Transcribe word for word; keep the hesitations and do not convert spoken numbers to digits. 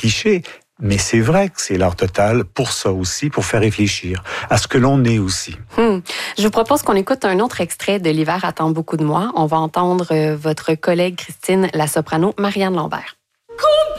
cliché, mais c'est vrai que c'est l'art total pour ça aussi, pour faire réfléchir à ce que l'on est aussi. Hmm. Je vous propose qu'on écoute un autre extrait de L'hiver attend beaucoup de moi. On va entendre euh, votre collègue Christine, la soprano Marianne Lambert. Combien